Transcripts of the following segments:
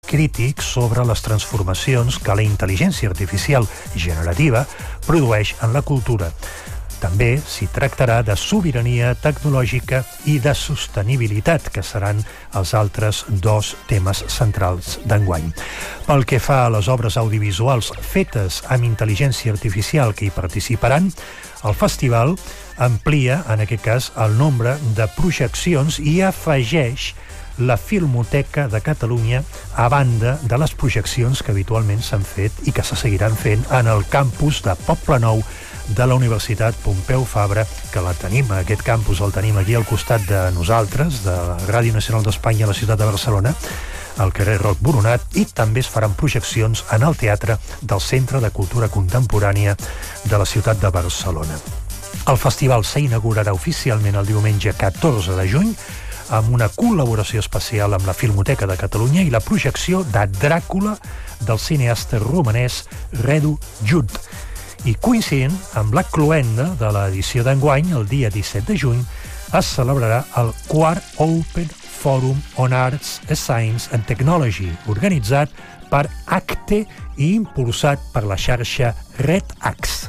crític sobre les transformacions que la intel·ligència artificial generativa produeix en la cultura. També s'hi tractarà de sobirania tecnològica i de sostenibilitat, que seran els altres dos temes centrals d'enguany. Pel que fa a les obres audiovisuals fetes amb intel·ligència artificial que hi participaran, el festival amplia, en aquest cas, el nombre de projeccions i afegeix la Filmoteca de Catalunya a banda de les projeccions que habitualment s'han fet i que se seguiran fent en el campus de Poblenou de la Universitat Pompeu Fabra, que la tenim, aquest campus el tenim aquí al costat de nosaltres, de la Ràdio Nacional d'Espanya a la ciutat de Barcelona, al carrer Roc Boronat, i també es faran projeccions en el teatre del Centre de Cultura Contemporània de la ciutat de Barcelona. El festival s'inaugurarà oficialment el diumenge 14 de juny amb una col·laboració especial amb la Filmoteca de Catalunya i la projecció de Dràcula del cineasta romanès Redu Jud. I coincidint amb la cloenda de l'edició d'enguany, el dia 17 de juny, es celebrarà el quart Open Forum on Arts, Science and Technology, organitzat per ACTE i impulsat per la xarxa RedAx.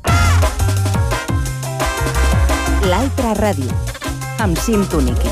L'Altra Ràdio, amb Cim Túnic.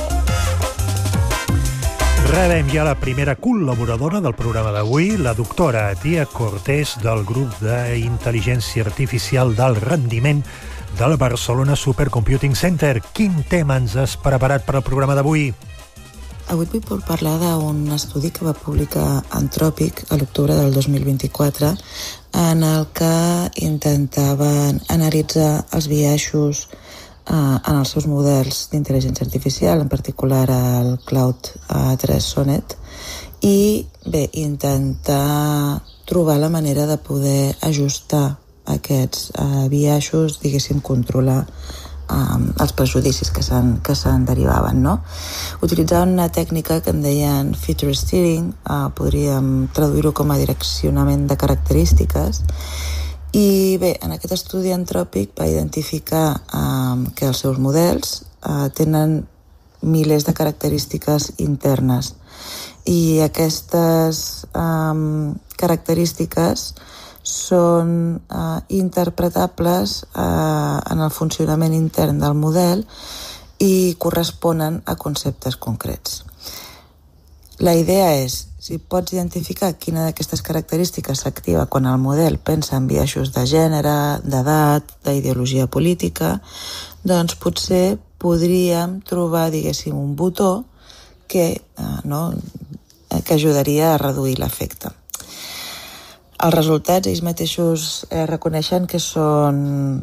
Rebem ja la primera col·laboradora del programa d'avui, la doctora Tia Cortés, del grup d'intel·ligència artificial d'alt rendiment del Barcelona Supercomputing Center. Quin tema ens has preparat per al programa d'avui? Avui vull parlar d'un estudi que va publicar Anthropic a l'octubre del 2024, en el que intentaven analitzar els biaixos en els seus models d'intel·ligència artificial, en particular el Claude 3 Sonnet, i bé, intentar trobar la manera de poder ajustar aquests biaixos, diguéssim, controlar els prejudicis que se'n derivaven, no? Utilitzaven una tècnica que en deien feature steering, podríem traduir-ho com a direccionament de característiques. I bé, en aquest estudi Anthropic va identificar que els seus models tenen milers de característiques internes i aquestes característiques són interpretables en el funcionament intern del model i corresponen a conceptes concrets. La idea és, si pots identificar quina d'aquestes característiques s'activa quan el model pensa en biaixos de gènere, d'edat, d'ideologia política, doncs potser podríem trobar, diguéssim, un botó que ajudaria a reduir l'efecte. Els resultats ells mateixos reconeixen que són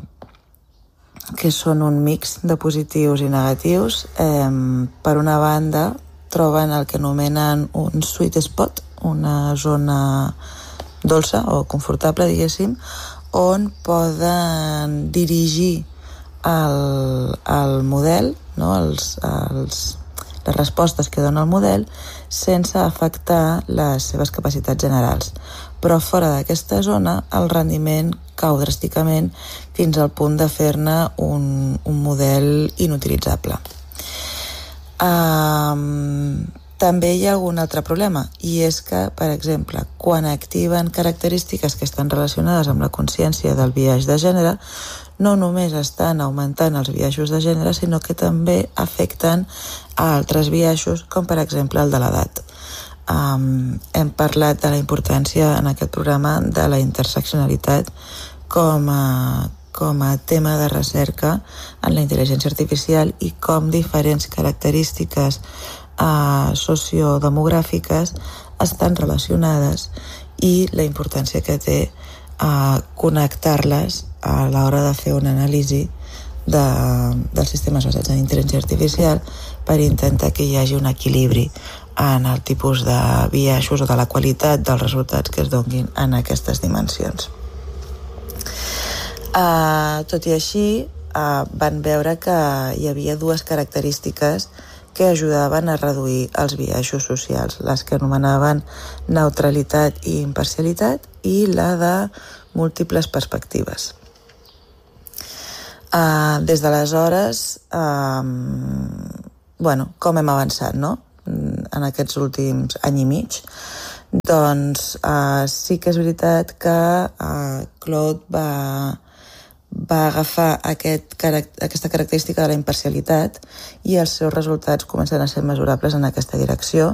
un mix de positius i negatius. Per una banda, troben el que anomenen un sweet spot, una zona dolça o confortable, diguéssim, on poden dirigir el model, no? les respostes que dona el model, sense afectar les seves capacitats generals. Però fora d'aquesta zona, el rendiment cau dràsticament fins al punt de fer-ne un model inutilitzable. També hi ha algun altre problema, i és que, per exemple, quan activen característiques que estan relacionades amb la consciència del biaix de gènere, no només estan augmentant els biaixos de gènere, sinó que també afecten a altres biaixos, com per exemple el de l'edat. Hem parlat de la importància en aquest programa de la interseccionalitat com a tema de recerca en la intel·ligència artificial i com diferents característiques sociodemogràfiques estan relacionades i la importància que té connectar-les a l'hora de fer una anàlisi dels sistemes basats en intel·ligència artificial per intentar que hi hagi un equilibri en el tipus de biaixos o de la qualitat dels resultats que es donin en aquestes dimensions. Tot i així, van veure que hi havia dues característiques que ajudaven a reduir els biaixos socials, les que anomenaven neutralitat i imparcialitat i la de múltiples perspectives. Des d'aleshores, com hem avançat, no? En aquests últims any i mig, Doncs sí que és veritat que Claude va agafar aquesta característica de la imparcialitat i els seus resultats comencen a ser mesurables en aquesta direcció.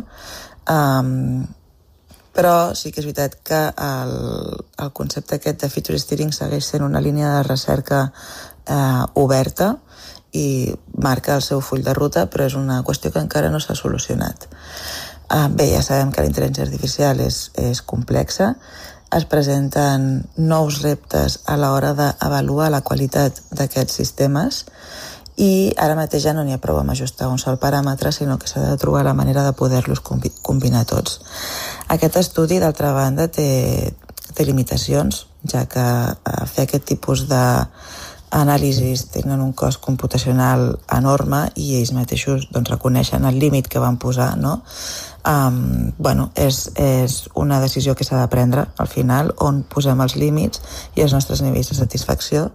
Però sí que és veritat que el concepte aquest de feature steering segueix sent una línia de recerca oberta i marca el seu full de ruta, però és una qüestió que encara no s'ha solucionat. Bé, ja sabem que la intel·ligència artificial és complexa, es presenten nous reptes a l'hora d'avaluar la qualitat d'aquests sistemes i ara mateix ja no n'hi ha prou amb ajustar un sol paràmetre, sinó que s'ha de trobar la manera de poder-los combinar tots. Aquest estudi, d'altra banda, té limitacions, ja que fer aquest tipus d'anàlisis tenen un cost computacional enorme i ells mateixos reconeixen el límit que van posar, no? És una decisió que s'ha de prendre al final, on posem els límits i els nostres nivells de satisfacció.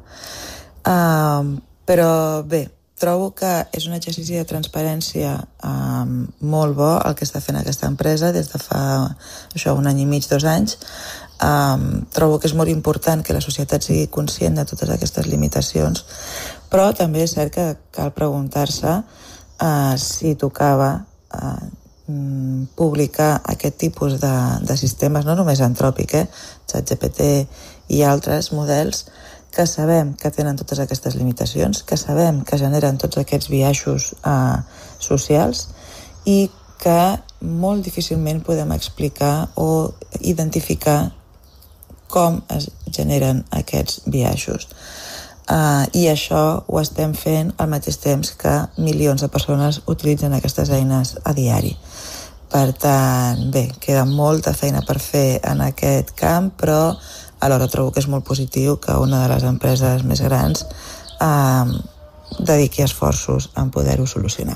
Però bé, trobo que és un exercici de transparència molt bo el que està fent aquesta empresa des de fa 1 any i mig, 2 anys. Trobo que és molt important que la societat sigui conscient de totes aquestes limitacions, però també és cert que cal preguntar-se si tocava publicar aquest tipus de sistemes, no només Anthropic, ChatGPT i altres models que sabem que tenen totes aquestes limitacions, que sabem que generen tots aquests biaixos socials i que molt difícilment podem explicar o identificar com es generen aquests biaixos. I això ho estem fent al mateix temps que milions de persones utilitzen aquestes eines a diari. Per tant, bé, queda molta feina per fer en aquest camp, però alhora trobo que és molt positiu que una de les empreses més grans dediqui esforços en poder-ho solucionar.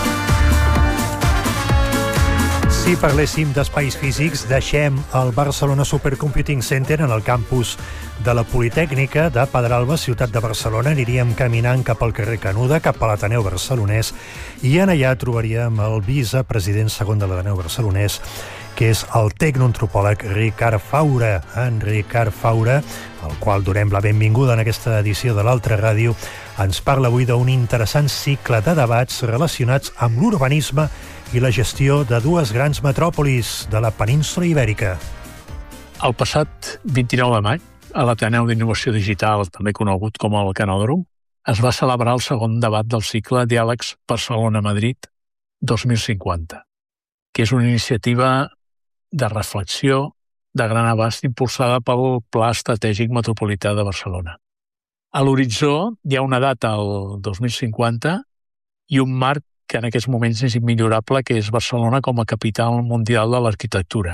Si parléssim d'espais físics, deixem el Barcelona Supercomputing Center en el campus de la Politècnica de Pedralba, ciutat de Barcelona. Aniríem caminant cap al carrer Canuda, cap a l'Ateneu Barcelonès, i en allà trobaríem el vicepresident segon de l'Ateneu Barcelonès, que és el tecnoantropòleg Ricard Faura. En Ricard Faura, al qual donem la benvinguda en aquesta edició de l'Altra Ràdio, ens parla avui d'un interessant cicle de debats relacionats amb l'urbanisme i la gestió de dues grans metròpolis de la península Ibèrica. El passat 29 de maig, a l'Ateneu d'Innovació Digital, també conegut com el Canòdrom, es va celebrar el segon debat del cicle Diàlegs Barcelona-Madrid 2050, que és una iniciativa de reflexió de gran abast impulsada pel Pla Estratègic Metropolità de Barcelona. A l'horitzó hi ha una data, el 2050, i un marc que en aquests moments és immillorable, que és Barcelona com a capital mundial de l'arquitectura.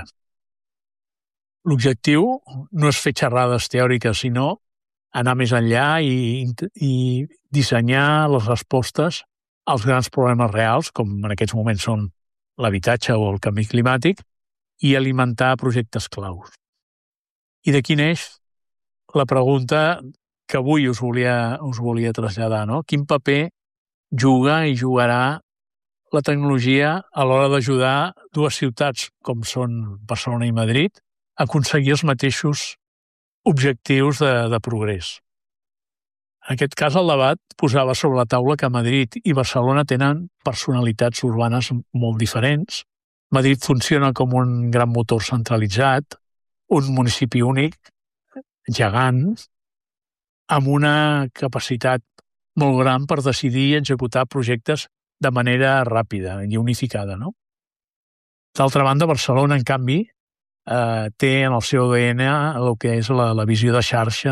L'objectiu no és fer xerrades teòriques, sinó anar més enllà i dissenyar les respostes als grans problemes reals, com en aquests moments són l'habitatge o el canvi climàtic, i alimentar projectes claus. I d'aquí neix la pregunta que avui us volia traslladar, no? Quin paper juga i jugarà la tecnologia a l'hora d'ajudar dues ciutats, com són Barcelona i Madrid, a aconseguir els mateixos objectius de progrés. En aquest cas, el debat posava sobre la taula que Madrid i Barcelona tenen personalitats urbanes molt diferents. Madrid funciona com un gran motor centralitzat, un municipi únic, gegant, amb una capacitat molt gran per decidir i executar projectes de manera ràpida i unificada, no? D'altra banda, Barcelona, en canvi, té en el seu ADN el que és la visió de xarxa.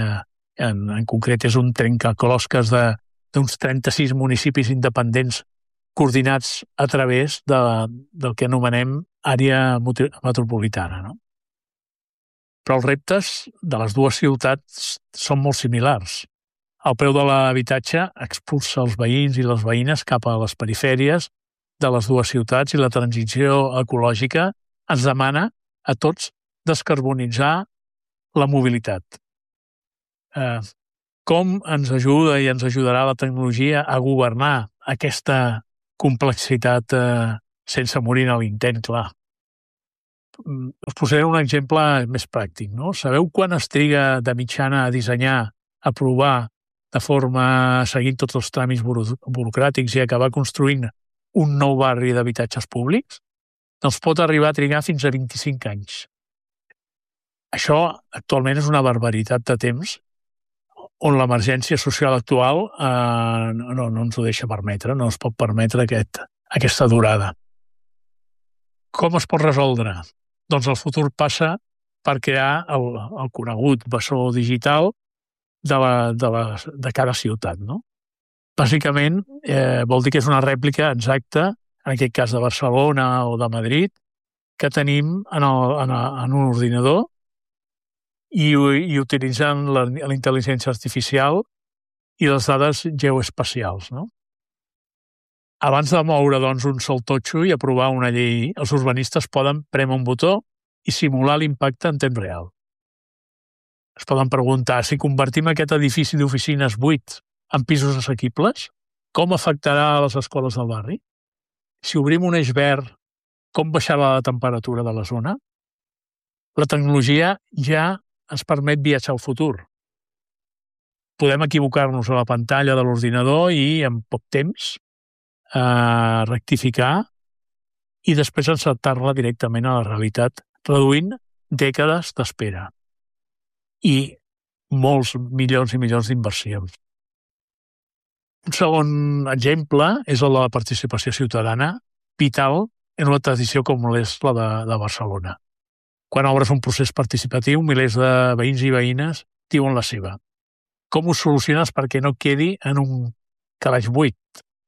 En concret, és un trencaclosques d'uns 36 municipis independents coordinats a través del que anomenem àrea metropolitana, no? Però els reptes de les dues ciutats són molt similars. El preu de l'habitatge expulsa els veïns i les veïnes cap a les perifèries de les dues ciutats i la transició ecològica ens demana a tots descarbonitzar la mobilitat. Com ens ajuda i ens ajudarà la tecnologia a governar aquesta complexitat sense morir en l'intent, clar? us posaré un exemple més pràctic, no? Sabeu quan es triga de mitjana a dissenyar, a provar de forma seguint tots els tràmits burocràtics i acabar construint un nou barri d'habitatges públics? Doncs pot arribar a trigar fins a 25 anys. Això actualment és una barbaritat de temps on l'emergència social actual no ens ho deixa permetre, no es pot permetre aquesta durada. Com es pot resoldre? Doncs el futur passa per crear el conegut bessó digital de cada ciutat, no? Bàsicament, vol dir que és una rèplica exacta, en aquest cas de Barcelona o de Madrid, que tenim en un ordinador i utilitzant la intel·ligència artificial i les dades geoespacials, no? Abans de moure, doncs, un sol totxo i aprovar una llei, els urbanistes poden prémer un botó i simular l'impacte en temps real. Es poden preguntar si convertim aquest edifici d'oficines buit en pisos assequibles, com afectarà a les escoles del barri? Si obrim un eix verd, com baixarà la temperatura de la zona? La tecnologia ja ens permet viatjar al futur. Podem equivocar-nos a la pantalla de l'ordinador i en poc temps rectificar i després encertar-la directament a la realitat, reduint dècades d'espera i molts milions i milions d'inversions. Un segon exemple és el de la participació ciutadana, vital en una tradició com és la de Barcelona. Quan obres un procés participatiu, milers de veïns i veïnes diuen la seva. Com ho soluciones perquè no quedi en un calaix buit?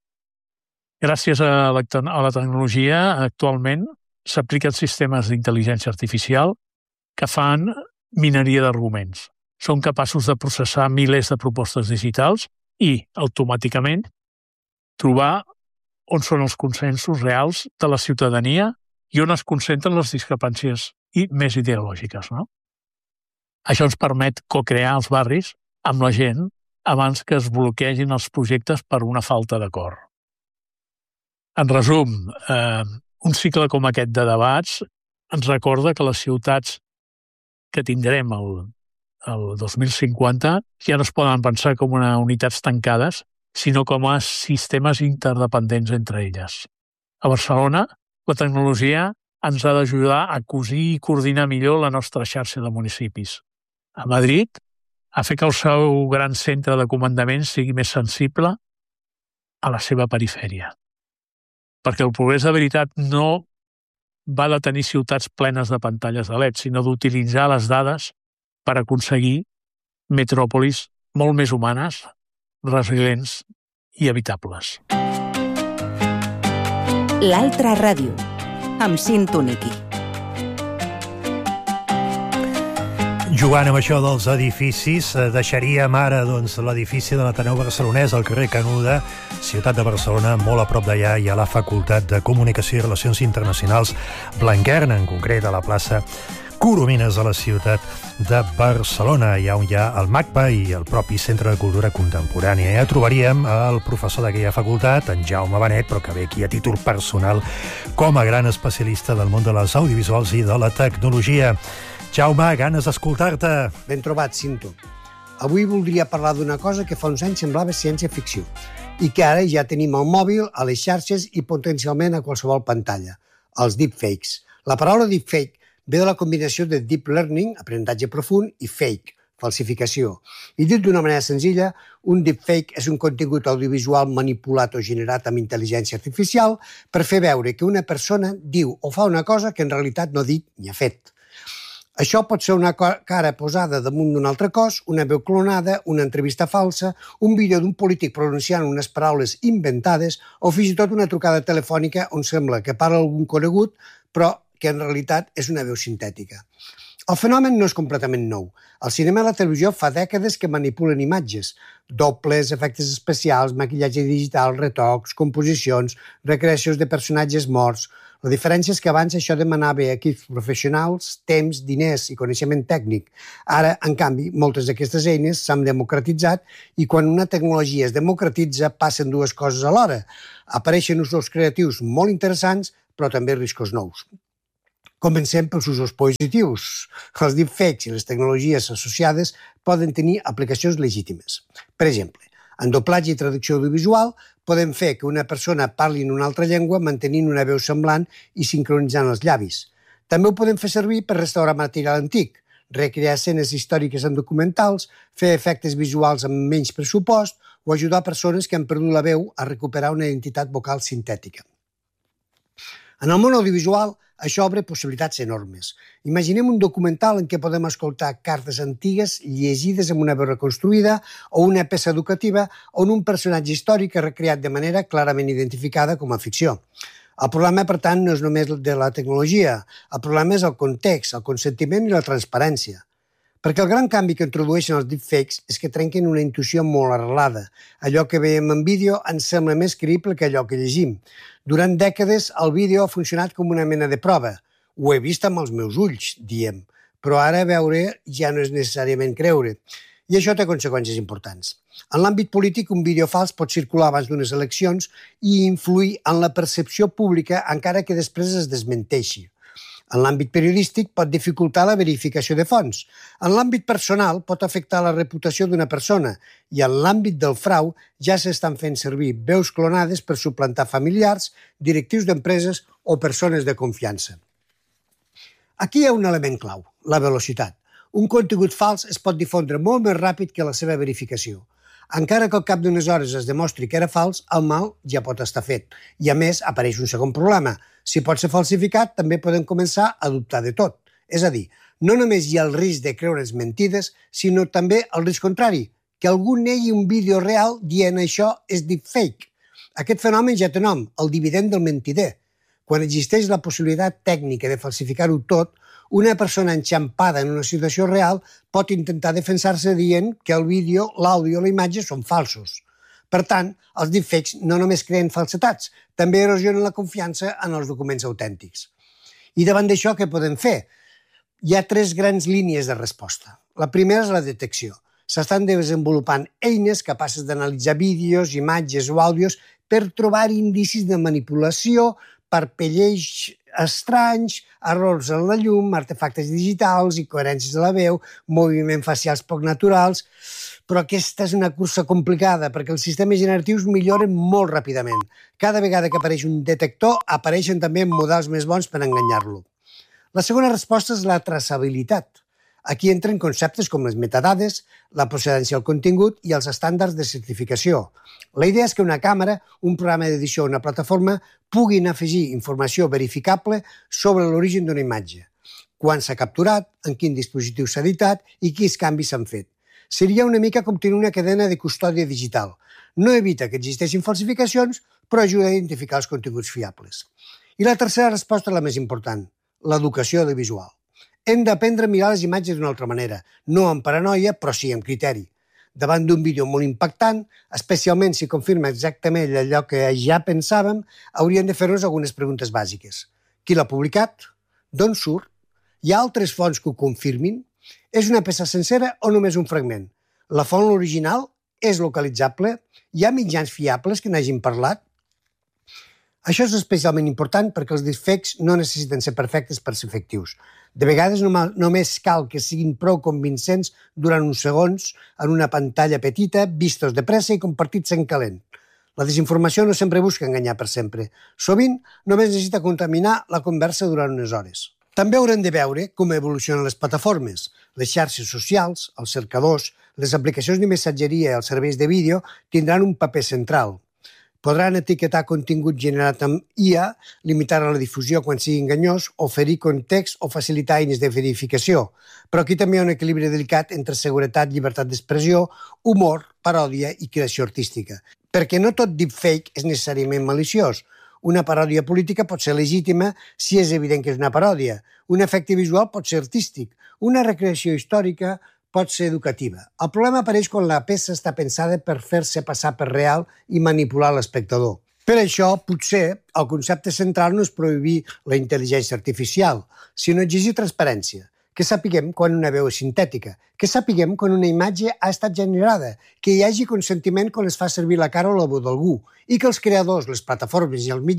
Gràcies a la tecnologia, actualment s'apliquen sistemes d'intel·ligència artificial que fan mineria d'arguments. Són capaços de processar milers de propostes digitals i, automàticament, trobar on són els consensos reals de la ciutadania i on es concentren les discrepàncies més ideològiques, no? Això ens permet co-crear els barris amb la gent abans que es bloquegin els projectes per una falta d'acord. En resum, un cicle com aquest de debats ens recorda que les ciutats que tindrem el 2050 ja no es poden pensar com unitats tancades, sinó com a sistemes interdependents entre elles. A Barcelona, la tecnologia ens ha d'ajudar a cosir i coordinar millor la nostra xarxa de municipis. A Madrid, a fer que el seu gran centre de comandament sigui més sensible a la seva perifèria. Perquè el progrés de veritat no va de tenir ciutats plenes de pantalles de LED, sinó d'utilitzar les dades per aconseguir metròpolis molt més humanes, resilients i habitables. L'Altra Ràdio, amb Cinto Niqui. Jugant amb això dels edificis, deixaríem ara l'edifici de l'Ateneu Barcelonès al carrer Canuda, ciutat de Barcelona, molt a prop d'allà hi ha la Facultat de Comunicació i Relacions Internacionals Blanquerna, en concret a la plaça Coromines a la ciutat de Barcelona, allà on hi ha el MACBA i el propi Centre de Cultura Contemporània. Ja trobaríem el professor d'aquella facultat, en Jaume Benet, però que ve aquí a títol personal com a gran especialista del món de les audiovisuals i de la tecnologia. Jaume, ganes d'escoltar-te. Ben trobat, Cinto. Avui voldria parlar d'una cosa que fa uns anys semblava ciència-ficció i que ara ja tenim al mòbil, a les xarxes i potencialment a qualsevol pantalla, els deepfakes. La paraula deepfake ve de la combinació de deep learning, aprenentatge profund, i fake, falsificació. I dit d'una manera senzilla, un deepfake és un contingut audiovisual manipulat o generat amb intel·ligència artificial per fer veure que una persona diu o fa una cosa que en realitat no ha dit ni ha fet. Això pot ser una cara posada damunt d'un altre cos, una veu clonada, una entrevista falsa, un vídeo d'un polític pronunciant unes paraules inventades o fins i tot una trucada telefònica on sembla que parla algun conegut, però que en realitat és una veu sintètica. El fenomen no és completament nou. El cinema i la televisió fa dècades que manipulen imatges, dobles, efectes especials, maquillatge digital, retocs, composicions, recreacions de personatges morts. La diferència és que abans això demanava equips professionals, temps, diners i coneixement tècnic. Ara, en canvi, moltes d'aquestes eines s'han democratitzat i quan una tecnologia es democratitza passen dues coses alhora. Apareixen usos creatius molt interessants, però també riscos nous. Comencem pels usos positius. Els deepfakes i les tecnologies associades poden tenir aplicacions legítimes. Per exemple, en doblatge i traducció audiovisual podem fer que una persona parli en una altra llengua mantenint una veu semblant i sincronitzant els llavis. També ho podem fer servir per restaurar material antic, recrear escenes històriques en documentals, fer efectes visuals amb menys pressupost o ajudar persones que han perdut la veu a recuperar una identitat vocal sintètica. En el món audiovisual, això obre possibilitats enormes. Imaginem un documental en què podem escoltar cartes antigues llegides amb una veu reconstruïda o una peça educativa on un personatge històric és recreat de manera clarament identificada com a ficció. El problema, per tant, no és només de la tecnologia. El problema és el context, el consentiment i la transparència. Perquè el gran canvi que introdueixen els deepfakes és que trenquen una intuïció molt arrelada. Allò que veiem en vídeo ens sembla més creïble que allò que llegim. Durant dècades, el vídeo ha funcionat com una mena de prova. Ho he vist amb els meus ulls, diem. Però ara veure ja no és necessàriament creure. I això té conseqüències importants. En l'àmbit polític, un vídeo fals pot circular abans d'unes eleccions i influir en la percepció pública encara que després es desmenteixi. En l'àmbit periodístic pot dificultar la verificació de fonts. En l'àmbit personal pot afectar la reputació d'una persona i en l'àmbit del frau ja s'estan fent servir veus clonades per suplantar familiars, directius d'empreses o persones de confiança. Aquí hi ha un element clau, la velocitat. Un contingut fals es pot difondre molt més ràpid que la seva verificació. Encara que al cap d'unes hores es demostri que era fals, el mal ja pot estar fet. I a més, apareix un segon problema. Si pot ser falsificat, també podem començar a dubtar de tot. És a dir, no només hi ha el risc de creure's mentides, sinó també el risc contrari, que algú negui un vídeo real dient això és deepfake. Aquest fenomen ja té nom, el dividend del mentider. Quan existeix la possibilitat tècnica de falsificar-ho tot, una persona enxampada en una situació real pot intentar defensar-se dient que el vídeo, l'àudio o la imatge són falsos. Per tant, els deepfakes no només creen falsetats, també erosionen la confiança en els documents autèntics. I davant d'això, què podem fer? Hi ha 3 grans línies de resposta. La primera és la detecció. S'estan desenvolupant eines capaces d'analitzar vídeos, imatges o àudios per trobar indicis de manipulació, parpelleig estranys, errors en la llum, artefactes digitals, incoherències de la veu, moviments facials poc naturals. Però aquesta és una cursa complicada perquè els sistemes generatius milloren molt ràpidament. Cada vegada que apareix un detector, apareixen també models més bons per enganyar-lo. La segona resposta és la traçabilitat. Aquí entren conceptes com les metadades, la procedència del contingut i els estàndards de certificació. La idea és que una càmera, un programa d'edició o una plataforma puguin afegir informació verificable sobre l'origen d'una imatge. Quan s'ha capturat, en quin dispositiu s'ha editat i quins canvis s'han fet. Seria una mica com tenir una cadena de custòdia digital. No evita que existeixin falsificacions, però ajuda a identificar els continguts fiables. I la tercera resposta és la més important, l'educació audiovisual. Hem d'aprendre a mirar les imatges d'una altra manera, no amb paranoia, però sí amb criteri. Davant d'un vídeo molt impactant, especialment si confirma exactament allò que ja pensàvem, hauríem de fer-nos algunes preguntes bàsiques. Qui l'ha publicat? D'on surt? Hi ha altres fonts que ho confirmin? És una peça sencera o només un fragment? La font original és localitzable? Hi ha mitjans fiables que n'hagin parlat? Això és especialment important perquè els deepfakes no necessiten ser perfectes per ser efectius. De vegades només cal que siguin prou convincents durant uns segons en una pantalla petita, vistos de pressa i compartits en calent. La desinformació no sempre busca enganyar per sempre. Sovint només necessita contaminar la conversa durant unes hores. També haurem de veure com evolucionen les plataformes. Les xarxes socials, els cercadors, les aplicacions de missatgeria i els serveis de vídeo tindran un paper central. Podran etiquetar contingut generat amb IA, limitar la difusió quan sigui enganyós, oferir context o facilitar eines de verificació. Però aquí també hi ha un equilibri delicat entre seguretat, llibertat d'expressió, humor, paròdia i creació artística. Perquè no tot deepfake és necessàriament maliciós. Una paròdia política pot ser legítima si és evident que és una paròdia. Un efecte visual pot ser artístic. Una recreació històrica pot ser educativa. El problema apareix quan la peça està pensada per fer-se passar per real i manipular l'espectador. Per això, potser, el concepte central no és prohibir la intel·ligència artificial, sinó exigir transparència, que sapiguem quan una veu és sintètica, que sapiguem quan una imatge ha estat generada, que hi hagi consentiment quan es fa servir la cara o la veu d'algú i que els creadors, les plataformes i els mitjans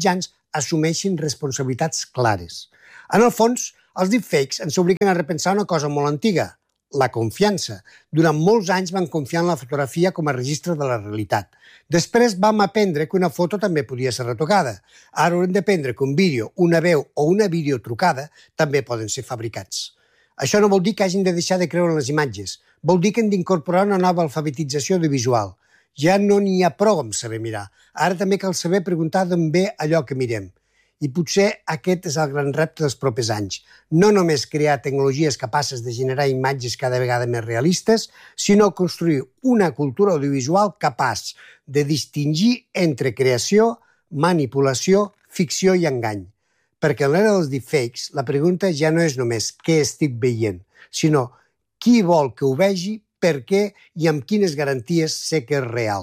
assumeixin responsabilitats clares. En el fons, els deepfakes ens obliguen a repensar una cosa molt antiga, la confiança. Durant molts anys vam confiar en la fotografia com a registre de la realitat. Després vam aprendre que una foto també podia ser retocada. Ara haurem d'aprendre que un vídeo, una veu o una videotrucada també poden ser fabricats. Això no vol dir que hagin de deixar de creure en les imatges. Vol dir que hem d'incorporar una nova alfabetització audiovisual. Ja no n'hi ha prou amb saber mirar. Ara també cal saber preguntar d'on ve allò que mirem. I potser aquest és el gran repte dels propers anys. No només crear tecnologies capaces de generar imatges cada vegada més realistes, sinó construir una cultura audiovisual capaç de distingir entre creació, manipulació, ficció i engany. Perquè en l'era dels deepfakes, la pregunta ja no és només què estic veient, sinó qui vol que ho vegi, per què i amb quines garanties sé que és real.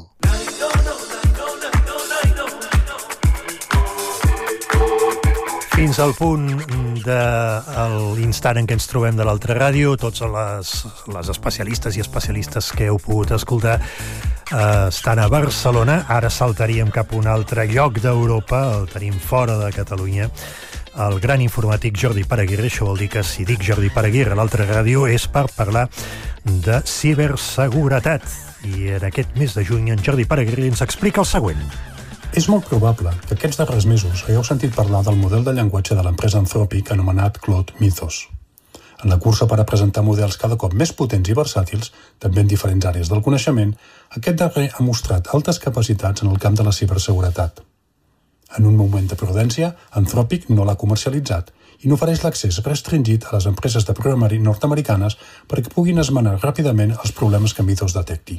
Fins al punt de l'instant en què ens trobem de l'altra ràdio, tots les especialistes i especialistes que heu pogut escoltar estan a Barcelona. Ara saltaríem cap a un altre lloc d'Europa, el tenim fora de Catalunya. El gran informàtic Jordi Paraguirre, això vol dir que si dic Jordi Paraguirre a l'altra ràdio és per parlar de ciberseguretat. I en aquest mes de juny en Jordi Paraguirre ens explica el següent. És molt probable que aquests darrers mesos hagueu sentit parlar del model de llenguatge de l'empresa Anthropic anomenat Claude Mythos. En la cursa per a presentar models cada cop més potents i versàtils, també en diferents àrees del coneixement, aquest darrer ha mostrat altes capacitats en el camp de la ciberseguretat. En un moment de prudència, Anthropic no l'ha comercialitzat i n'ofereix l'accés restringit a les empreses de programari nord-americanes perquè puguin esmenar ràpidament els problemes que Mythos detecti.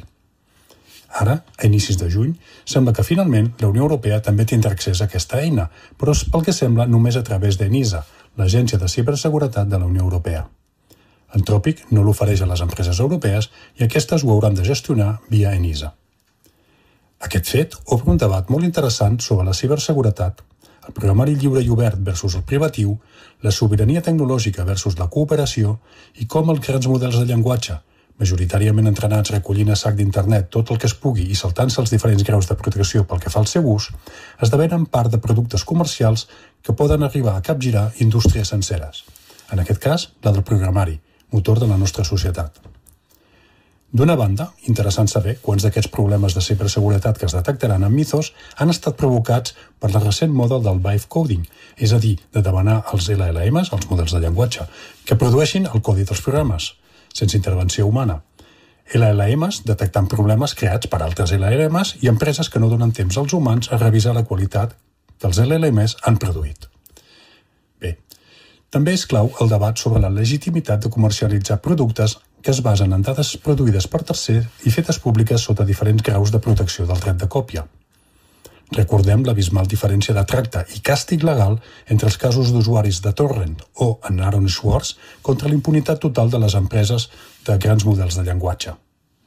Ara, a inicis de juny, sembla que finalment la Unió Europea també tindrà accés a aquesta eina, però pel que sembla només a través d'ENISA, l'Agència de Ciberseguretat de la Unió Europea. Anthropic no l'ofereix a les empreses europees i aquestes ho hauran de gestionar via ENISA. Aquest fet obre un debat molt interessant sobre la ciberseguretat, el programari lliure i obert versus el privatiu, la sobirania tecnològica versus la cooperació i com els grans models de llenguatge, majoritàriament entrenats recollint a sac d'internet tot el que es pugui i saltant-se els diferents graus de protecció pel que fa al seu ús, esdevenen part de productes comercials que poden arribar a capgirar indústries senceres. En aquest cas, la del programari, motor de la nostra societat. D'una banda, interessant saber quants d'aquests problemes de ciberseguretat que es detectaran en Mythos han estat provocats per la recent moda del vibe coding, és a dir, de demanar als LLMs, els models de llenguatge, que produeixin el codi dels programes, sense intervenció humana. LLMs detectant problemes creats per altres LLMs i empreses que no donen temps als humans a revisar la qualitat que els LLMs han produït. Bé, també és clau el debat sobre la legitimitat de comercialitzar productes que es basen en dades produïdes per tercers i fetes públiques sota diferents graus de protecció del dret de còpia. Recordem l'abismal diferència de tracte i càstig legal entre els casos d'usuaris de Torrent o en Aaron Swartz contra la impunitat total de les empreses de grans models de llenguatge.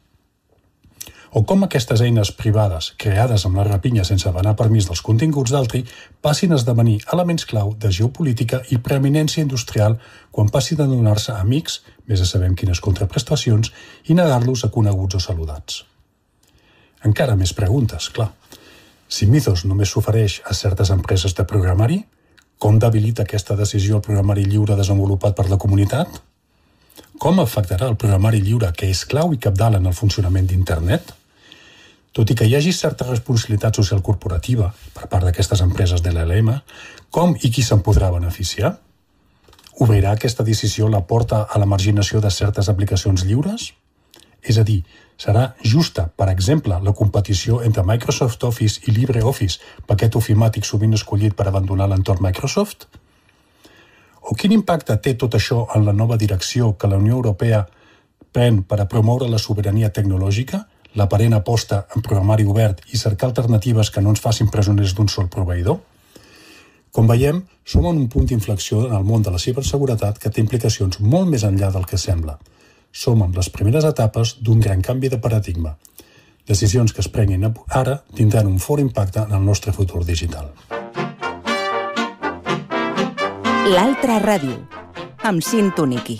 O com aquestes eines privades, creades amb la rapinya sense demanar permís dels continguts d'altri, passin a esdevenir elements clau de geopolítica i preeminència industrial quan passi de donar-se a amics, més a sabem quines contraprestacions, i negar-los a coneguts o saludats. Encara més preguntes, clar. Si Mythos només s'ofereix a certes empreses de programari, com debilita aquesta decisió el programari lliure desenvolupat per la comunitat? Com afectarà el programari lliure que és clau i cabdal en el funcionament d'Internet? Tot i que hi hagi certa responsabilitat social corporativa per part d'aquestes empreses de l'LM, com i qui se'n podrà beneficiar? Obrirà aquesta decisió la porta a la marginació de certes aplicacions lliures? És a dir, serà justa, per exemple, la competició entre Microsoft Office i LibreOffice, paquet ofimàtic sovint escollit per abandonar l'entorn Microsoft? O quin impacte té tot això en la nova direcció que la Unió Europea pren per a promoure la sobirania tecnològica, l'aparent aposta en programari obert i cercar alternatives que no ens facin presoners d'un sol proveïdor? Com veiem, som en un punt d'inflexió en el món de la ciberseguretat que té implicacions molt més enllà del que sembla. Som en les primeres etapes d'un gran canvi de paradigma. Decisions que es prenguin ara tindran un fort impacte en el nostre futur digital. L'altra ràdio, amb Cinto Niqui.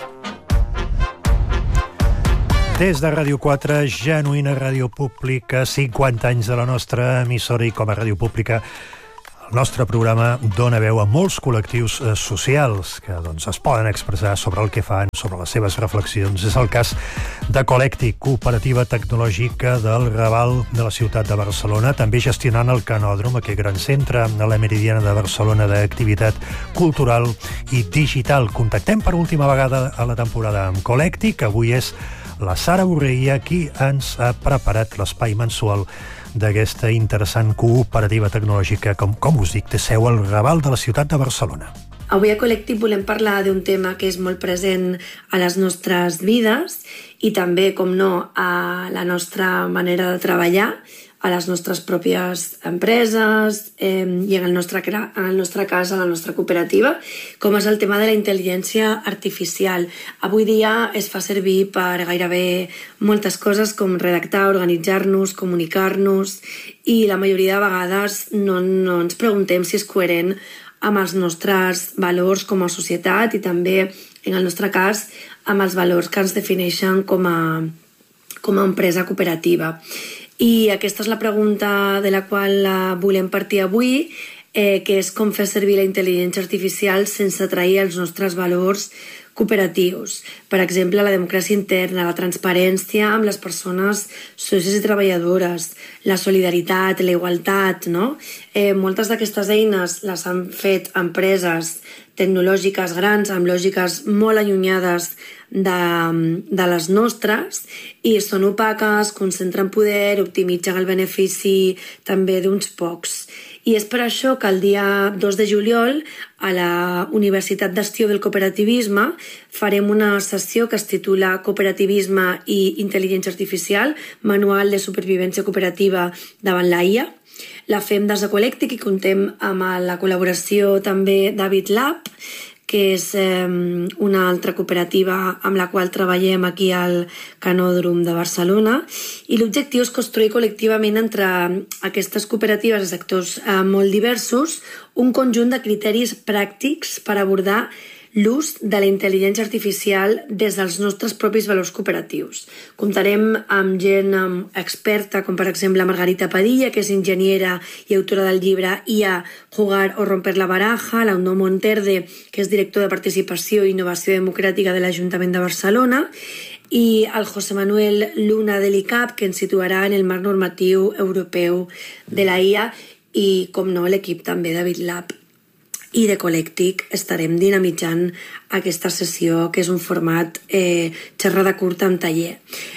Des de Ràdio 4, genuïna ràdio pública, 50 anys de la nostra emissora i com a ràdio pública El nostre programa dona veu a molts col·lectius socials que es poden expressar sobre el que fan, sobre les seves reflexions. És el cas de Colèctic, cooperativa tecnològica del Raval de la ciutat de Barcelona, també gestionant el Canòdrom, aquest gran centre a la Meridiana de Barcelona d'activitat cultural i digital. Contactem per última vegada a la temporada amb Colèctic. Avui és la Sara Borreguia qui ens ha preparat l'espai mensual d'aquesta interessant cooperativa tecnològica, com us dic, té seu al Raval de la ciutat de Barcelona. Avui a Colèctic volem parlar d'un tema que és molt present a les nostres vides i també, com no, a la nostra manera de treballar, a les nostres pròpies empreses i en el nostre cas, a la nostra cooperativa, com és el tema de la intel·ligència artificial. Avui dia es fa servir per gairebé moltes coses com redactar, organitzar-nos, comunicar-nos, i la majoria de vegades no ens preguntem si és coherent amb els nostres valors com a societat i també, en el nostre cas, amb els valors que ens defineixen com a empresa cooperativa. I aquesta és la pregunta de la qual volem partir avui, que és com fer servir la intel·ligència artificial sense trair els nostres valors cooperatius. Per exemple, la democràcia interna, la transparència amb les persones sòcies i treballadores, la solidaritat, la igualtat, no? Moltes d'aquestes eines les han fet empreses tecnològiques grans, amb lògiques molt allunyades de les nostres, i són opaques, concentren poder, optimitzen el benefici també d'uns pocs. I és per això que el dia 2 de juliol a la Universitat d'Estiu del Cooperativisme farem una sessió que es titula Cooperativisme i Intel·ligència Artificial, Manual de Supervivència Cooperativa davant la IA. La fem des de Colèctic i contem amb la col·laboració també d'HabitLab, que és una altra cooperativa amb la qual treballem aquí al Canòdrom de Barcelona, i l'objectiu és construir col·lectivament entre aquestes cooperatives de sectors molt diversos un conjunt de criteris pràctics per abordar l'ús de la intel·ligència artificial des dels nostres propis valors cooperatius. Comptarem amb gent experta, com per exemple Margarita Padilla, que és enginyera i autora del llibre IA, Jugar o Romper la Baraja, l'Aundó Monterde, que és director de Participació i Innovació Democràtica de l'Ajuntament de Barcelona, i el José Manuel Luna de l'ICAP, que ens situarà en el marc normatiu europeu de la IA, i, com no, l'equip també de HabitLab i de Colèctic estarem dinamitzant aquesta sessió, que és un format xerrada curta amb taller.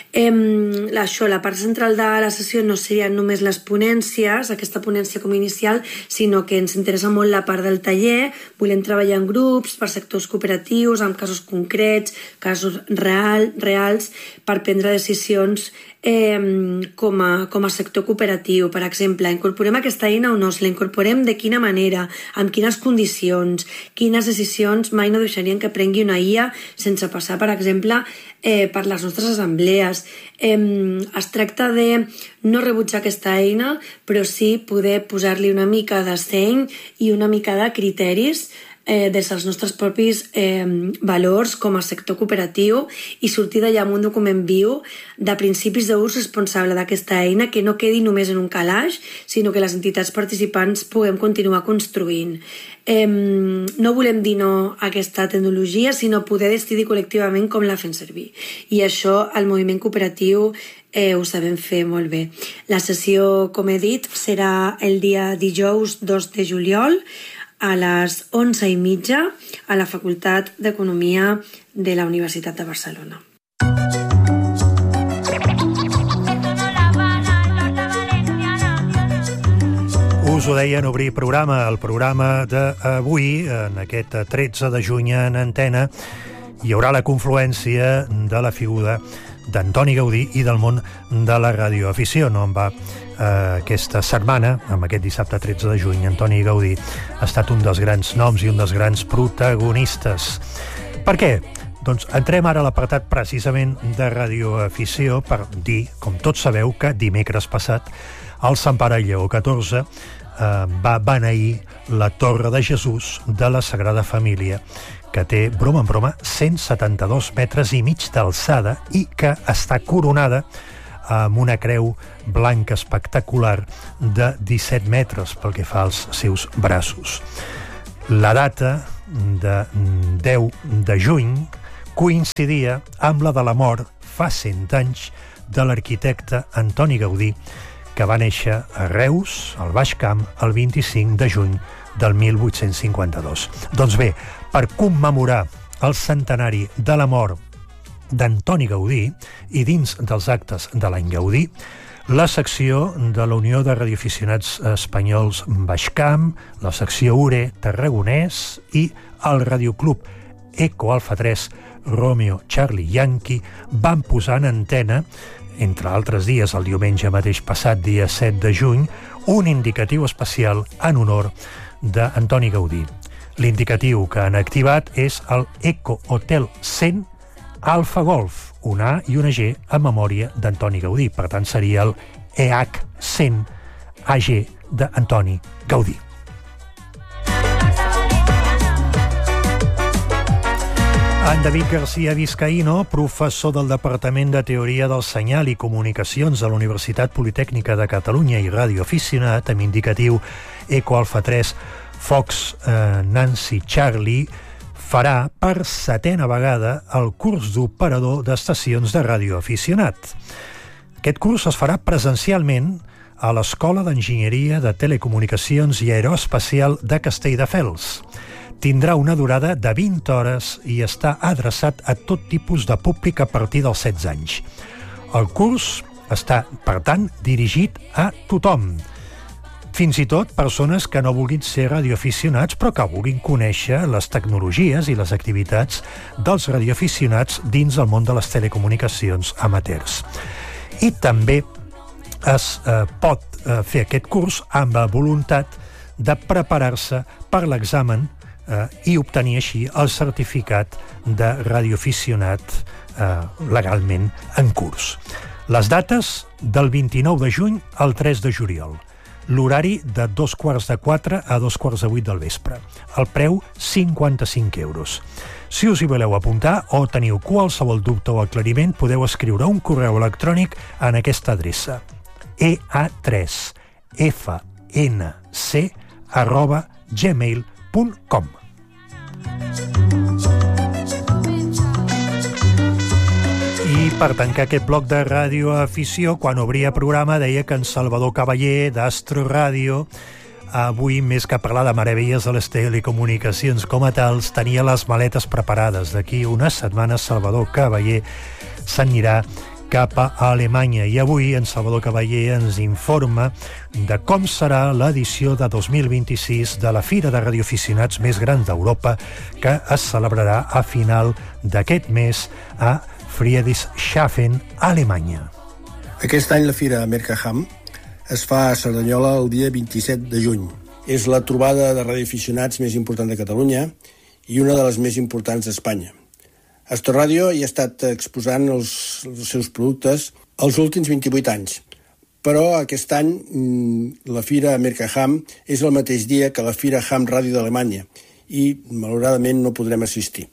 La part central de la sessió no serien només les ponències, aquesta ponència com inicial, sinó que ens interessa molt la part del taller. Volem treballar en grups, per sectors cooperatius, amb casos concrets, casos reals, per prendre decisions com a sector cooperatiu. Per exemple, incorporem aquesta eina o no, si la incorporem, de quina manera, amb quines condicions, quines decisions mai no deixarien que prengui una IA sense passar, per exemple, per les nostres assemblees. Es tracta de no rebutjar aquesta eina, però sí poder posar-li una mica de seny i una mica de criteris des dels nostres propis valors com a sector cooperatiu, i sortir d'allà amb un document viu de principis d'ús responsable d'aquesta eina, que no quedi només en un calaix, sinó que les entitats participants puguem continuar construint. No volem dir no a aquesta tecnologia, sinó poder decidir col·lectivament com la fem servir. I això el moviment cooperatiu ho sabem fer molt bé. La sessió, com he dit, serà el dia dijous 2 de juliol a les 11:30 a la Facultat d'Economia de la Universitat de Barcelona. Us ho deia en obrir programa, el programa d'avui, en aquest 13 de juny en antena, hi haurà la confluència de la figura d'Antoni Gaudí i del món de la radioafició. No en va aquesta setmana, amb aquest dissabte 13 de juny, Antoni Gaudí ha estat un dels grans noms i un dels grans protagonistes. Per què? Doncs entrem ara a l'apartat precisament de radioafició per dir, com tots sabeu, que dimecres passat el Sant Pare Lleó XIV va beneir la Torre de Jesús de la Sagrada Família, que té, broma en broma, 172 metres i mig d'alçada i que està coronada amb una creu blanca espectacular de 17 metres pel que fa als seus braços. La data de 10 de juny coincidia amb la de la mort fa 100 anys de l'arquitecte Antoni Gaudí, que va néixer a Reus, al Baix Camp, el 25 de juny del 1852. Doncs bé, per commemorar el centenari de la mort d'Antoni Gaudí i dins dels actes de l'any Gaudí, la secció de la Unió de Radioaficionats Espanyols Baix Camp, la secció URE Tarragonès i el Radioclub Eco Alfa 3 Romeo Charlie Yankee van posar en antena, entre altres dies, el diumenge mateix passat, dia 7 de juny, un indicatiu especial en honor d'Antoni Gaudí. L'indicatiu que han activat és el Eco Hotel 100 Alfa Golf, una A i una G en memòria d'Antoni Gaudí. Per tant, seria el EH 100 AG d'Antoni Gaudí. En David García Vizcaíno, professor del Departament de Teoria del Senyal i Comunicacions de la Universitat Politècnica de Catalunya i radioaficionat amb indicatiu Eco Alfa 3 Fox Nancy Charlie, farà per 7a vegada el curs d'operador d'estacions de radioaficionat. Aquest curs es farà presencialment a l'Escola d'Enginyeria de Telecomunicacions i Aeroespacial de Castelldefels. Tindrà una durada de 20 hores i està adreçat a tot tipus de públic a partir dels 16 anys. El curs està, per tant, dirigit a tothom, fins i tot persones que no vulguin ser radioaficionats però que vulguin conèixer les tecnologies i les activitats dels radioaficionats dins el món de les telecomunicacions amateurs. I també es pot fer aquest curs amb la voluntat de preparar-se per l'examen i obtenir així el certificat de radioaficionat legalment en curs. Les dates del 29 de juny al 3 de juliol. L'horari de 3:45 a 2:45 del vespre. El preu, 55 euros. Si us hi voleu apuntar o teniu qualsevol dubte o aclariment, podeu escriure un correu electrònic en aquesta adreça: ea3fnc@gmail.com. I per tancar aquest bloc de radioafició, quan obria programa deia que en Salvador Cavaller, d'Astro Ràdio, avui, més que parlar de meravelles de les telecomunicacions com a tals, tenia les maletes preparades. D'aquí unes setmanes Salvador Cavaller s'anirà cap a Alemanya i avui en Salvador Cavaller ens informa de com serà l'edició de 2026 de la Fira de Radioaficionats més gran d'Europa, que es celebrarà a final d'aquest mes a Friedrichshafen, Alemanya. Aquest any la Fira Mercaham es fa a Cerdanyola el dia 27 de juny. És la trobada de radioaficionats més important de Catalunya i una de les més importants d'Espanya. Astro Ràdio hi ha estat exposant els seus productes els últims 28 anys, però aquest any la Fira Mercaham és el mateix dia que la Fira Ham Ràdio d'Alemanya i, malauradament, no podrem assistir.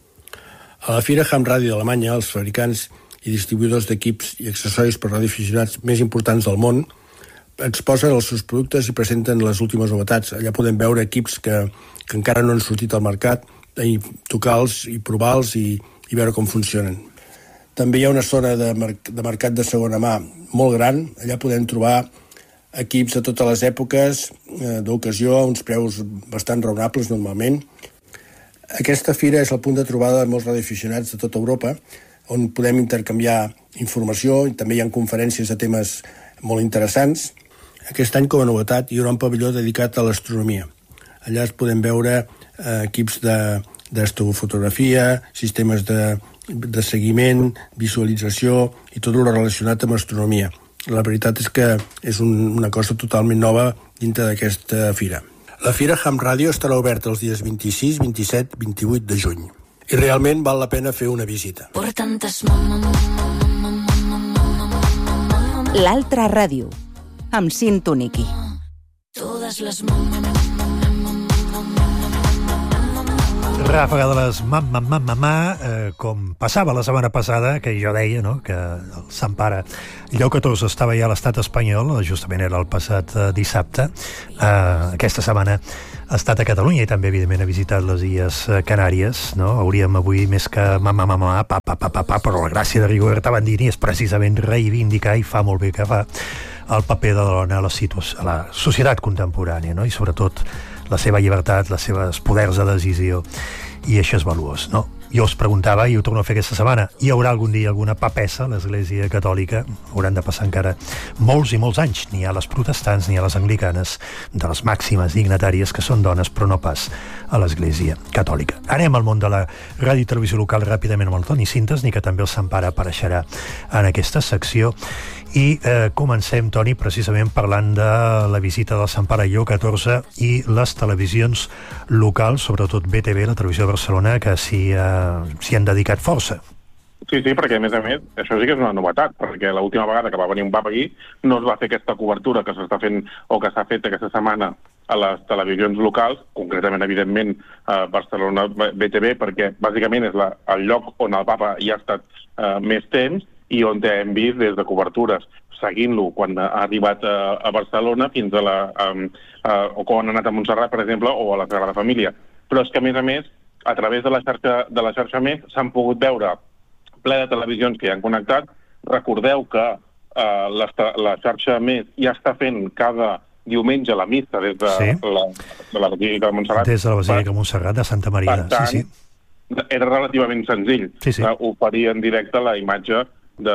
A la Fira Ham Ràdio d'Alemanya, els fabricants i distribuïdors d'equips i accessoris per radioaficionats més importants del món exposen els seus productes i presenten les últimes novetats. Allà podem veure equips que encara no han sortit al mercat, i tocar-los i provar-los i veure com funcionen. També hi ha una zona de mercat de segona mà molt gran. Allà podem trobar equips de totes les èpoques, d'ocasió, a uns preus bastant raonables normalment. Aquesta fira és el punt de trobada de molts radioaficionats de tota Europa, on podem intercanviar informació i també hi ha conferències de temes molt interessants. Aquest any, com a novetat, hi haurà un pavelló dedicat a l'astronomia. Allà es podem veure equips d'astrofotografia, sistemes de seguiment, visualització i tot el relacionat amb astronomia. La veritat és que és una cosa totalment nova dintre d'aquesta fira. La Fira Ham Ràdio estarà oberta els dies 26, 27, 28 de juny. I realment val la pena fer una visita. L'altra ràdio, amb Cinto Niqui. Ràfaga de les com passava la setmana passada, que jo deia, no?, que el Sant Pare Lleó XIV estava ja a l'estat espanyol, justament era el passat dissabte. Aquesta setmana ha estat a Catalunya i també, evidentment, ha visitat les Illes Canàries, no? Hauríem avui més que però la gràcia de Rigoberta Bandini és precisament reivindicar, i fa molt bé que fa, el paper de la dona a la societat contemporània, no? I sobretot la seva llibertat, els seus poders de decisió, i això és valuós, no? Jo us preguntava, i ho torno a fer aquesta setmana, hi haurà algun dia alguna papessa a l'Església Catòlica? Hauran de passar encara molts i molts anys, ni a les protestants ni a les anglicanes, de les màximes dignatàries que són dones, però no pas a l'Església Catòlica. Anem al món de la ràdio i televisió local ràpidament amb el Toni Cintas, ni que també el Sant Pare apareixerà en aquesta secció. I comencem, Toni, precisament parlant de la visita del Sant Pare Lleó XIV i les televisions locals, sobretot BTV, la televisió de Barcelona, que s'hi han dedicat força. Sí, perquè a més, això sí que és una novetat, perquè l'última vegada que va venir un papa aquí no es va fer aquesta cobertura que s'està fent o que s'ha fet aquesta setmana a les televisions locals, concretament, evidentment, a Barcelona BTV, perquè bàsicament és el lloc on el papa hi ha estat més temps i on hem vist des de cobertures, seguint-lo quan ha arribat a Barcelona fins o quan ha anat a Montserrat, per exemple, o a la Sagrada Família. Però és que, a més, a través de la xarxa Més s'han pogut veure ple de televisions que hi han connectat. Recordeu que la xarxa Més ja està fent cada diumenge la missa des de la Basílica de Montserrat. Des de la Basílica de Montserrat, de Santa Maria. Per tant, era relativament senzill oferir en directe la imatge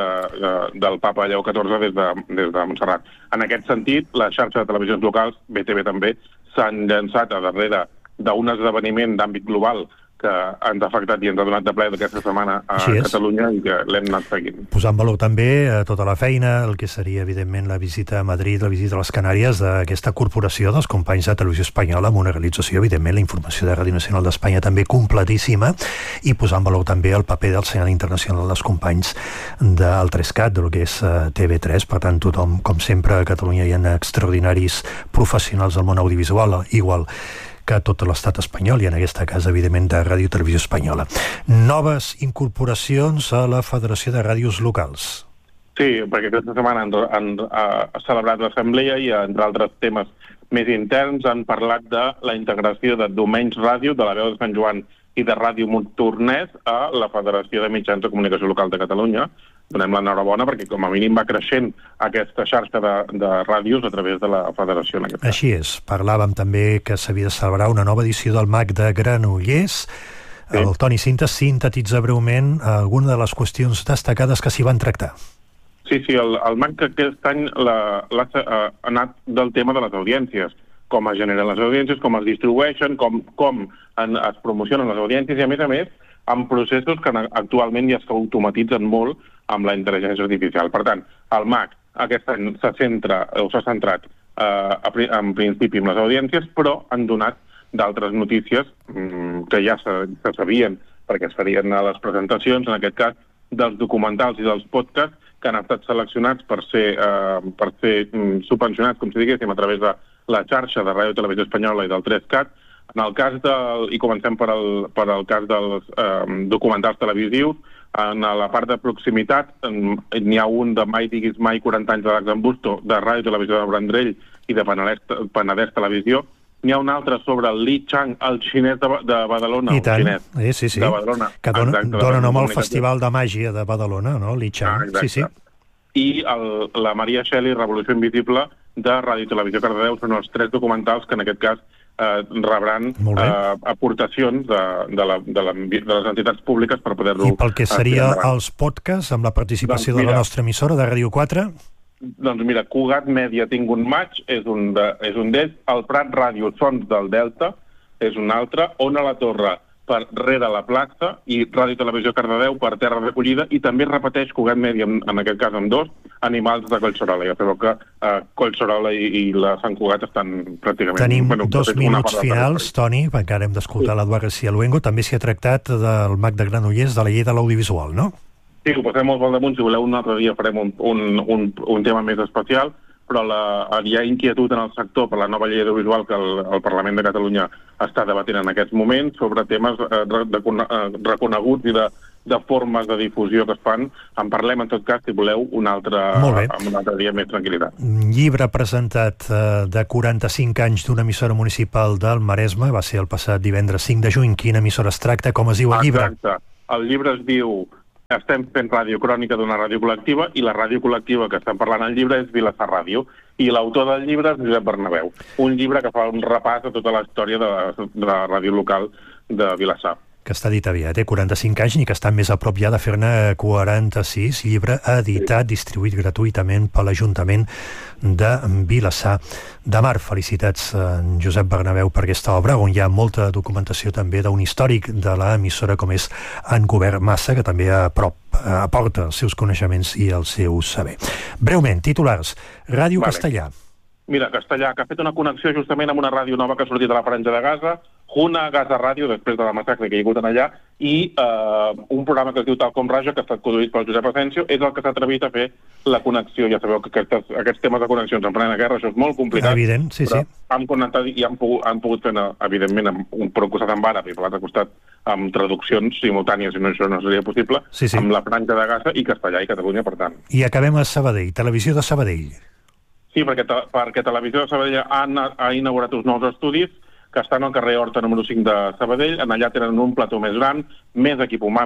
del papa Lleó XIV des de Montserrat. En aquest sentit, la xarxa de televisions locals, BTV també, s'han llançat a darrere d'un esdeveniment d'àmbit global que ens ha afectat i ens ha donat de ple d'aquesta setmana a Catalunya i que l'hem anat seguint. Posant en valor també tota la feina, el que seria, evidentment, la visita a Madrid, la visita a les Canàries, d'aquesta corporació dels companys de Televisió Espanyola, amb una realització, evidentment, la informació de Ràdio Nacional d'Espanya també completíssima, i posant en valor també el paper del senyal internacional dels companys del 3CAT, del que és TV3. Per tant, tothom, com sempre, a Catalunya hi ha extraordinaris professionals del món audiovisual, igual que a tot l'estat espanyol, i en aquesta casa, evidentment, de Ràdio i Televisió Espanyola. Noves incorporacions a la Federació de Ràdios Locals. Sí, perquè aquesta setmana han celebrat l'assemblea i, entre altres temes més interns, han parlat de la integració de Domenys Ràdio, de la Veu de Sant Joan i de Ràdio Montornès a la Federació de Mitjans de Comunicació Local de Catalunya. Donem l'enhorabona perquè, com a mínim, va creixent aquesta xarxa de ràdios a través de la federació. En aquest cas. Així és. Parlàvem també que s'havia de celebrar una nova edició del MAC de Granollers. Sí. El Toni Cintas sintetitza breument alguna de les qüestions destacades que s'hi van tractar. Sí, el MAC aquest any ha anat del tema de les audiències. Com es generen les audiències, com es distribueixen, com es promocionen les audiències i, a més, amb processos que actualment ja s'automatitzen molt amb la intel·ligència artificial. Per tant, el MAC aquest any s'ha centrat en principi en les audiències, però han donat d'altres notícies que ja se sabien, perquè es farien a les presentacions, en aquest cas, dels documentals i dels podcasts que han estat seleccionats per ser subvencionats, com si diguéssim, a través de la xarxa de Ràdio i Televisió Espanyola i del 3CAT. En el cas i comencem per el cas dels documentals televisius, en la part de proximitat n'hi ha un de Mai diguis mai, 40 anys de l'Ax Busto, de Ràdio i Televisió de Vendrell i de Penedès Televisió. N'hi ha un altre sobre el Li Chang, el xinès de Badalona. I tant, sí. De Badalona. Que dona nom al Festival de Màgia de Badalona, no? Li Chang, sí. I la Maria Shelley, Revolució Invisible, de Ràdio i Televisió Cardedeu. Són els 3 documentals que en aquest cas rebran aportacions de les entitats públiques per poder-lo... I pel que seria els podcasts, amb la participació de la nostra emissora, de Ràdio 4? Doncs mira, Cugat Mèdia Tinc un Maig és un d'ells, el Prat Ràdio Sons del Delta és un altre, Ona la Torre per Rere la Plaça i Ràdio Televisió Cardedeu per Terra Recollida, i també repeteix Cugat Mèdia, en aquest cas amb 2, Animals de Collserola. Ja sabeu que Collserola i la Sant Cugat estan pràcticament... Tenim 2 minuts finals, Toni, perquè ara hem d'escoltar l'Eduard García Luengo. També s'hi ha tractat del MAC de Granollers, de la llei de l'audiovisual, no? Sí, ho passem molt pel damunt. Si voleu, un altre dia farem un tema més especial, però hi ha inquietud en el sector per la nova llei audiovisual que el Parlament de Catalunya està debatent en aquests moments sobre temes reconeguts i de formes de difusió que es fan. En parlem, en tot cas, si voleu, un altre dia més tranquil·litat. Llibre presentat de 45 anys d'una emissora municipal del Maresme, va ser el passat divendres 5 de juny. Quina emissora es tracta? Com es diu el llibre? Exacte. El llibre es diu Estem fent ràdio crònica d'una ràdio col·lectiva, i la ràdio col·lectiva que estem parlant al llibre és Vilassar Ràdio, i l'autor del llibre és Josep Bernabéu, un llibre que fa un repàs a tota la història de la ràdio local de Vilassar. Que està dit aviat, 45 anys, ni que està més a prop ja de fer-ne 46, llibre editat, distribuït gratuïtament per l'Ajuntament de Vilassar de Mar. Felicitats, Josep Bernabéu, per aquesta obra, on hi ha molta documentació també d'un històric de l'emissora com és en Govern Massa, que també aporta els seus coneixements i el seu saber. Breument, titulars. Ràdio Castellà. Mira, Castellà, que ha fet una connexió justament amb una ràdio nova que ha sortit a la Franja de Gaza, Juna Gaza Ràdio, després de la massacre que hi ha hagut allà, i un programa que es diu Tal com Raja, que ha estat conduït pel Josep Asensio, és el que s'ha atrevit a fer la connexió. Ja sabeu que aquests temes de connexions en plena guerra, això és molt complicat. Evident, sí, sí. Han connectat i han pogut fer, evidentment, per un costat amb àrab i per l'altre costat amb traduccions simultànies, si no, això no seria possible, amb la Franja de Gaza i Castellà i Catalunya, per tant. I acabem a Sabadell, Televisió de Sabadell. Sí, perquè Televisió de Sabadell ha inaugurat uns nous estudis que estan al carrer Horta número 5 de Sabadell. En allà tenen un plató més gran, més equip humà,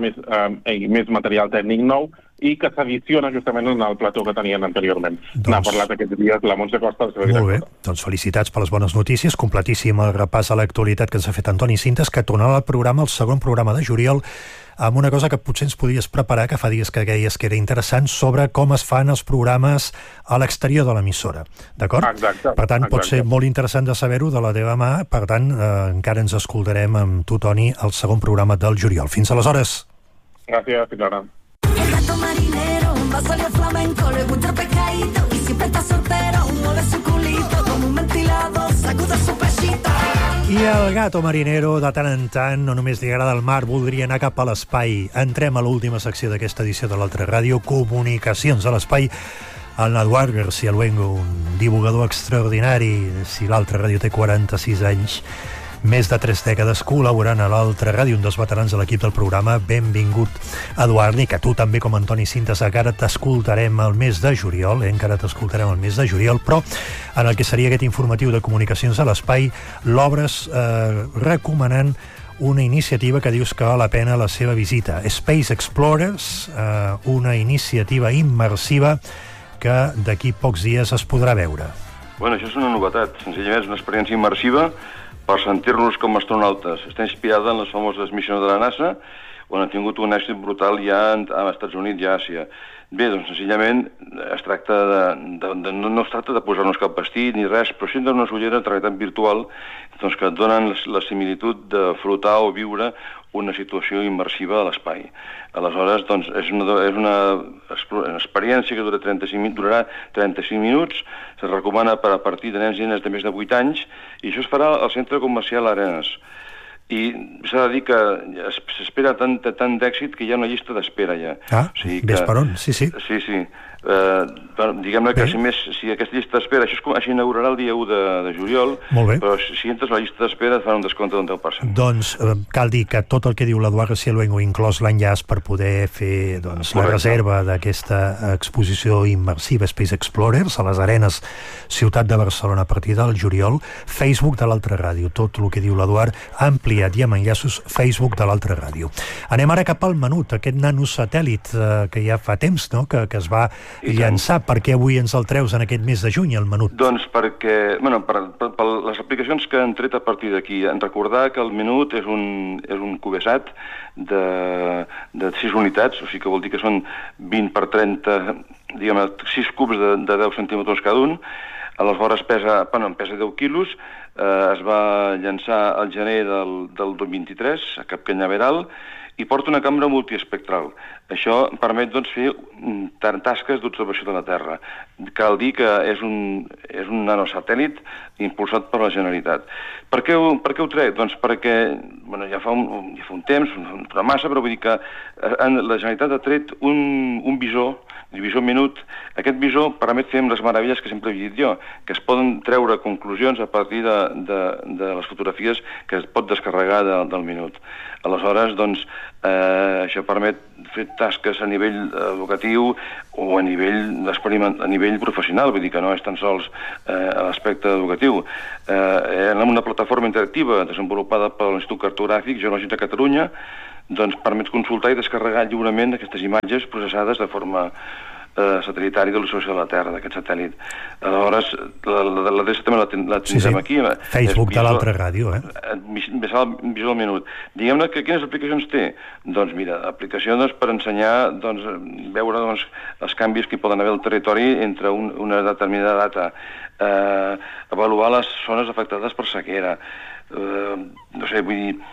més material tècnic nou, i que s'addiciona justament en el plató que tenien anteriorment. N'ha parlat aquests dies la Montse Costa. Molt bé, doncs felicitats per les bones notícies. Completíssim el repàs a l'actualitat que ens ha fet Antoni Cintas, que tornarà al programa, el segon programa de juliol, amb una cosa que potser ens podies preparar, que fa dies que deies que era interessant, sobre com es fan els programes a l'exterior de l'emissora. D'acord? Exacte. Per tant, pot ser molt interessant de saber-ho de la teva mà. Per tant, encara ens escoltarem amb tu, Toni, al segon programa del juliol. Fins aleshores. Gràcies, fins ara. El gato marinero va salir flamenco, le gusta el pescadito y siempre está soltero, mueve su culito como un ventilador, sacuda su pechito. I el gato marinero, de tant en tant, no només li agrada el mar, voldria anar cap a l'espai. Entrem a l'última secció d'aquesta edició de l'Altra Ràdio, Comunicacions a l'espai, el Eduard García Luengo, un divulgador extraordinari. Si l'Altra Ràdio té 46 anys, més de 3 dècades col·laborant a l'Altra Ràdio, un dels veterans de l'equip del programa. Benvingut, Eduard, i que tu també, com Antoni Cintas, encara t'escoltarem el mes de juliol, però en el que seria aquest informatiu de Comunicacions a l'espai, l'obres recomanant una iniciativa que dius que val la pena la seva visita. Space Explorers, una iniciativa immersiva que d'aquí pocs dies es podrà veure. Bueno, això és una novetat. Senzillament és una experiència immersiva per sentir-nos com astronautes. Està inspirada en les famoses missions de la NASA, on han tingut un èxit brutal ja als Estats Units i a Àsia. Bé, doncs senzillament es tracta no es tracta de posar-nos cap vestit ni res, però sí d'unes ulleres de realitat virtual doncs, que et donen la similitud de flotar o viure una situació immersiva a l'espai. Aleshores, doncs, és una experiència que durarà 35 minuts, se recomana per a partir de nens i nenes de més de 8 anys, i això es farà al Centre Comercial Arenas. I s'ha de dir que s'espera tant d'èxit que hi ha una llista d'espera ja. Ves per on, sí. Sí. Diguem-ne que si aquesta llista d'espera, això s'inaugurarà el dia 1 de juliol, però si entres a la llista d'espera et fan un descompte d'un 10%. Doncs cal dir que tot el que diu l'Eduard García Luengo, inclòs l'enllaç per poder fer la reserva d'aquesta exposició immersiva Space Explorers a les Arenes, ciutat de Barcelona, a partir del juliol. Facebook de l'Altra Ràdio, tot el que diu l'Eduard ampliat i amb enllaços Facebook de l'Altra Ràdio. Anem ara cap al Menut, aquest nanosatèl·lit que ja fa temps que es va llançar. Per què avui ens el treus en aquest mes de juny, el Menut? Doncs perquè, per les aplicacions que han tret a partir d'aquí, en recordar que el Menut és un CubeSat de 6 unitats, o sigui que vol dir que són 20 per 30, diguem-ne, 6 cubs de 10 centímetres cada un. Aleshores pesa 10 quilos, es va llançar al gener del 2023 a Cap Cañaveral, i porta una càmera multiespectral. Això permet fer tasques d'observació de la Terra. Cal dir que és un nanosatèl·lit impulsat per la Generalitat. Per què ho trec? Doncs perquè ja fa un temps, una massa, però vull dir que la Generalitat ha tret un visor visor minut. Aquest visor permet fer les meravelles que sempre he dit jo, que es poden treure conclusions a partir de les fotografies que es pot descarregar del minut. Aleshores, doncs, això permet fer tasques a nivell educatiu o a nivell professional, vull dir que no és tan sols a l'aspecte educatiu. En una plataforma interactiva desenvolupada per l'Institut Cartogràfic Geològic de Catalunya, doncs permet consultar i descarregar lliurement aquestes imatges processades de forma satellitari de l'observació de la Terra, d'aquest satèl·lit. Aleshores, l'adreça també la tindrem aquí. Facebook de l'altra ràdio, Visual Minut. Diguem-ne que quines aplicacions té? Doncs mira, aplicacions per ensenyar, veure els canvis que hi poden haver al territori entre una determinada data, avaluar les zones afectades per sequera, no sé, vull dir,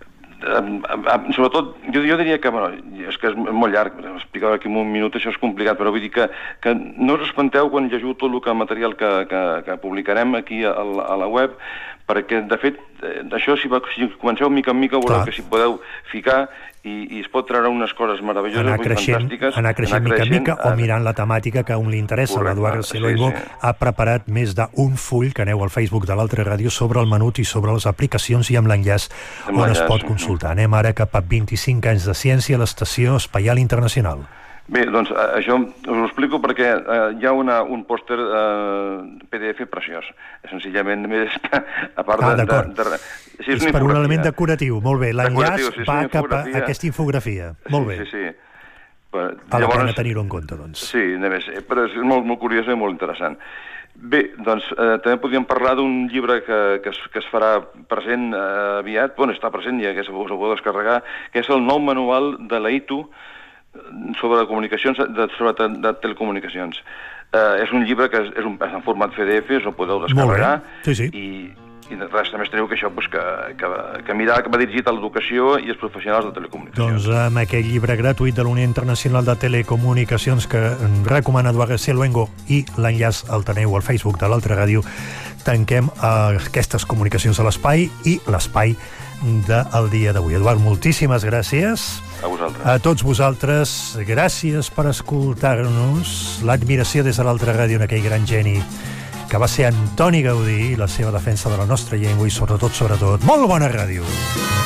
sobretot, jo diria que, és que és molt llarg, explicar aquí en un minut això és complicat, però vull dir que no us espanteu quan llegiu tot el material que publicarem aquí a la web, perquè, de fet, això, si comenceu mica en mica, veureu que s'hi podeu ficar i es pot treure unes coses meravelloses, fantàstiques. Anar creixent mica en mica o mirant la temàtica que a un li interessa. L'Eduard García-Luengo ha preparat més d'un full, que aneu al Facebook de l'altra ràdio, sobre el menut i sobre les aplicacions i amb l'enllaç on es pot consultar. Anem ara cap a 25 anys de ciència a l'Estació Espacial Internacional. Bé, doncs això us ho explico perquè hi ha un pòster PDF preciós. Senzillament, a part de... És per un element decoratiu, molt bé. L'enllaç va cap a aquesta infografia. Molt bé. Sí. Val la pena tenir-ho en compte, doncs. Sí, però és molt curiós i molt interessant. Bé, doncs també podríem parlar d'un llibre que es farà present aviat, està present ja, que us ho podeu descarregar, que és el nou manual de la ITU sobre comunicacions, de telecomunicacions. És un llibre que és en format PDF, us ho podeu descarregar. I res, també teniu que això que mirar que va dirigit a l'educació i als professionals de telecomunicacions. Doncs amb aquest llibre gratuït de la Unió Internacional de Telecomunicacions que recomana Eduard García-Luengo i l'enllaç el teniu al Facebook de l'altra ràdio, tanquem aquestes comunicacions a l'espai i l'espai del dia d'avui. Eduard, moltíssimes gràcies. A vosaltres. A tots vosaltres, gràcies per escoltar-nos. L'admiració des de l'altra ràdio en aquell gran geni que va ser Antoni Gaudí i la seva defensa de la nostra llengua i sobretot, molt bona ràdio.